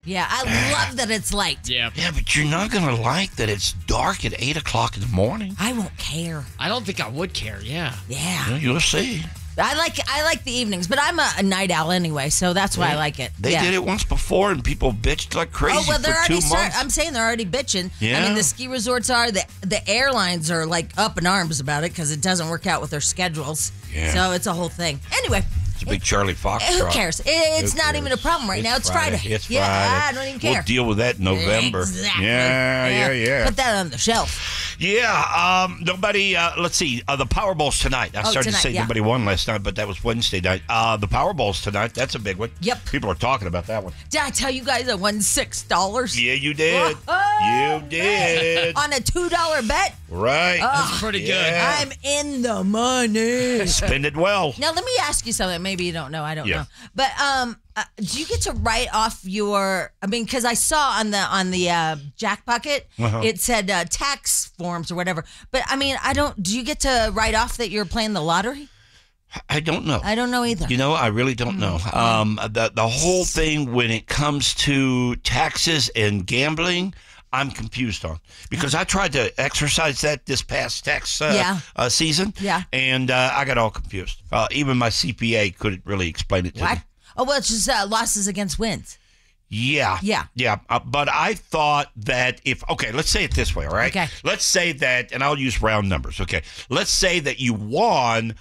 Yeah, I love that it's light. Yeah. Yeah, but you're not going to like that it's dark at 8 o'clock in the morning. I won't care. I don't think I would care, yeah. Yeah. Yeah, you'll see. I like the evenings, but I'm a night owl anyway, so that's why I like it. They did it once before, and people bitched like crazy Oh, well, they're for 2 already months. I'm saying they're already bitching. Yeah. I mean, the ski resorts are, the airlines are like up in arms about it because it doesn't work out with their schedules. Yeah. So it's a whole thing. Anyway. It's a big Charlie Fox Who truck. cares? It's not even a problem right now. It's Friday. It's yeah, Friday. I don't even care. We'll deal with that in November. Exactly. Yeah. Put that on the shelf. Yeah, nobody, let's see, the Powerball's tonight. I started tonight, to say yeah. nobody won last night, but that was Wednesday night. The Powerball's tonight. That's a big one. Yep. People are talking about that one. Did I tell you guys I won $6? Yeah, you did. Oh, You did. on a $2 bet? Right. That's pretty good. Yeah. I'm in the money. Spend it well. Now, let me ask you something. Maybe you don't know. I don't Yeah. know. But do you get to write off your? I mean, because I saw on the Jack Bucket, it said tax forms or whatever. But I mean, I don't. Do you get to write off that you're playing the lottery? I don't know. I don't know either. You know, I really don't know. The whole thing when it comes to taxes and gambling, I'm confused on because I tried to exercise that this past tax season. Yeah. And I got all confused. Even my CPA couldn't really explain it to What? me. Oh, well, it's just losses against wins. Yeah. Yeah. Yeah. But I thought that let's say it this way, all right? Okay. Let's say that, and I'll use round numbers, okay? Let's say that you won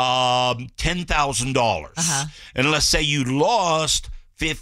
$10,000. And let's say you lost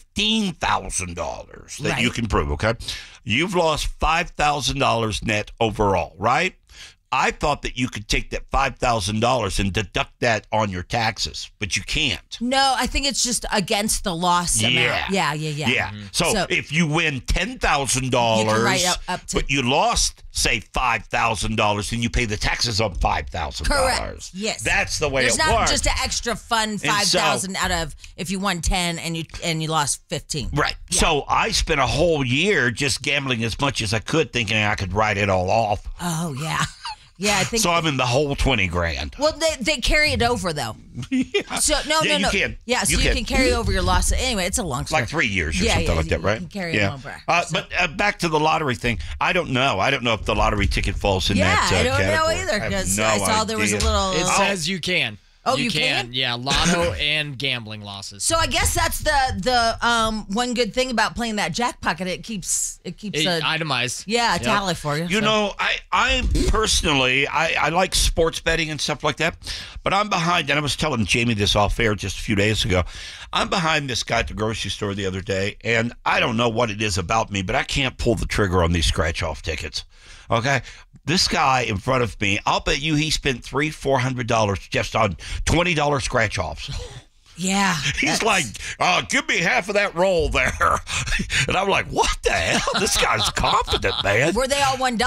$15,000 that you can prove, okay? You've lost $5,000 net overall, right? I thought that you could take that $5,000 and deduct that on your taxes, but you can't. No, I think it's just against the loss amount. Yeah. Yeah. So if you win $10,000, You can write up to- but you lost, say, $5,000, then you pay the taxes on $5,000. Correct. Yes. That's the way There's it not works. just an extra fun 5,000 out of if you won 10 and you lost 15. Right. Yeah. So I spent a whole year just gambling as much as I could, thinking I could write it all off. Oh yeah. Yeah, I think So I'm in the whole $20,000. Well, they carry it over though. Yeah. So no. You can. Yeah, so you can carry over your loss. Anyway, it's a long story. Like 3 years or something like that, right? You can carry it over. But back to the lottery thing. I don't know. I don't know if the lottery ticket falls in that I don't category. know either because I saw there was a idea. little. It says you can. Oh, you can? Yeah, lotto and gambling losses. So I guess that's the one good thing about playing that Jack Pocket. It keeps itemized. a tally for you. You know, I personally, I like sports betting and stuff like that, but I'm behind, and I was telling Jamie this off air just a few days ago. I'm behind this guy at the grocery store the other day, and I don't know what it is about me, but I can't pull the trigger on these scratch-off tickets. Okay? This guy in front of me, I'll bet you he spent $300-$400 just on $20 scratch-offs. Yeah. He's like, give me half of that roll there. And I'm like, what the hell? This guy's confident, man. Were they all $1?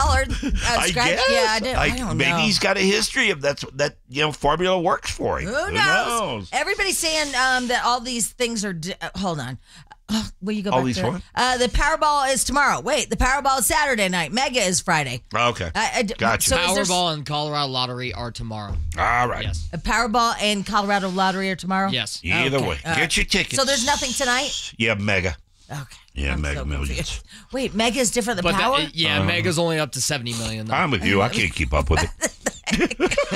I guess. Yeah, I don't know. Maybe he's got a history of that formula works for him. Who knows? Everybody's saying that all these things are. Hold on. Will you go All back these there? what? The Powerball is tomorrow. Wait, the Powerball is Saturday night. Mega is Friday. Okay. Gotcha. So is there Powerball and Colorado Lottery are tomorrow. All right. Yes. a Powerball and Colorado Lottery are tomorrow? Yes. Either Okay. way. Get your tickets. So there's nothing tonight? Yeah, Mega. Okay. Yeah, I'm Mega so Millions. confused. Wait, Mega is different than But Power? Mega's only up to 70 million. Though. I'm with you. I can't keep up with it. Wait,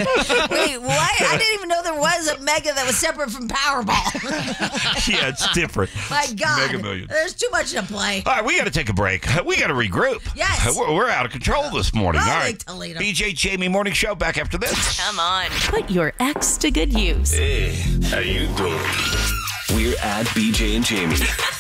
why? I didn't even know there was a Mega that was separate from Powerball. Yeah, it's different. My God. Mega Millions. There's too much to play. All right, we got to take a break. We got to regroup. Yes. We're out of control this morning. All Rolling right. Toledo. BJ Jamie Morning Show back after this. Come on. Put your ex to good use. Hey, how you doing? We're at BJ and Jamie.